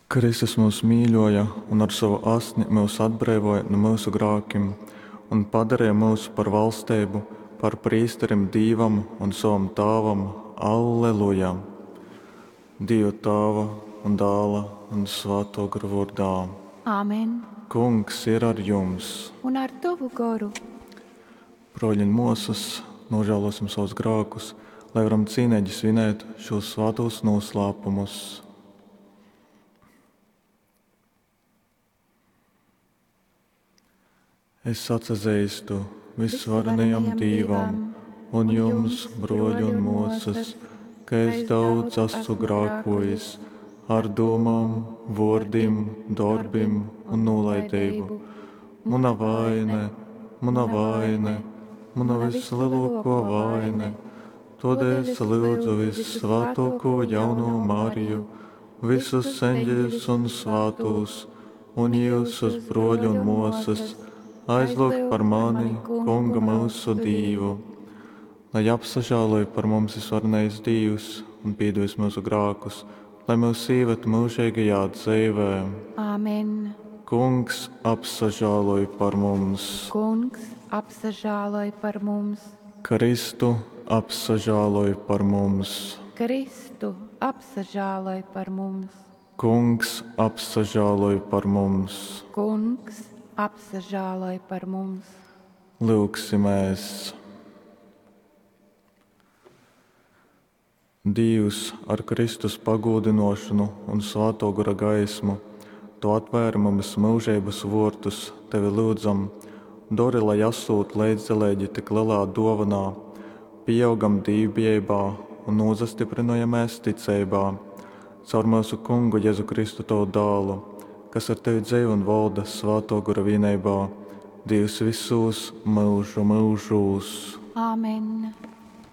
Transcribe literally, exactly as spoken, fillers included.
Kristus mūs mīļoja un ar savu asni mūs atbrīvoja no mūsu grākiem un padarīja mūs par valstību, par prīsterim Dīvam un savam Tāvam. Alleluja! Dieva Tāva un Dēla un Svēto garu vārdā. Āmen. Kungs ir ar jums. Un ar tavu garu. Proļiņ mūsus, nožēlosim savus grākus, lai varam cīnīgi svinēt šos svētos noslēpumus. Es atsazīstu visvarenajam Dievam un jums, broļi un mūsas, ka es daudz esmu grēkojis ar domām, vārdiem, darbiem un nolaidību. Mana vaina, mana vaina, mana vislielākā vaina. Tādēļ es lūdzu visvētāko jauno Mariju, visus eņģeļus un svētos, un jūsus broļi un mūsas, aizlūgt par mani, Kunga mūsu Dievu, lai apsažāloja par mums visvarenais Dievs un piedos mūsu grākus, lai mūs ievetu mūžīgajā dzīvē. Āmen. Kungs apsažāloja par mums. Kungs apsažāloja par mums. Kristu apsažāloja par mums. Kristu apsažāloja par mums. Kungs apsažāloja par mums. Kungs apsažāloja par mums. Lūksimies. Dievs, ar Kristus pagodinošanu un svēto gara gaismu, tu atvēri mums mūžības vārtus, tevi lūdzam, dori, lai asūt līdzdalīgi tik lielā dovanā, pieaugam dīvbijībā un nozastiprinojamēs ticībā, caur mūsu Kungu Jēzu Kristu tavu dālu, kas ar tevi dzīvo un valda svēto gara vienībā, Dievs visos mūžu mūžos. Āmen.